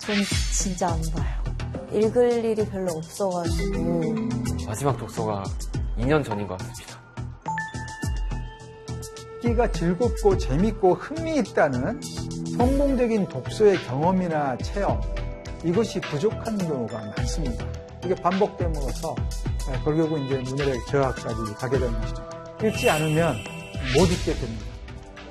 전 진짜 안 봐요. 읽을 일이 별로 없어가지고. 마지막 독서가 2년 전인 것 같습니다. 읽기가 즐겁고 재밌고 흥미있다는 성공적인 독서의 경험이나 체험, 이것이 부족한 경우가 많습니다. 이게 반복됨으로써 결국은 이제 문해력 저하까지 가게 되는 것이죠. 읽지 않으면 못 읽게 됩니다.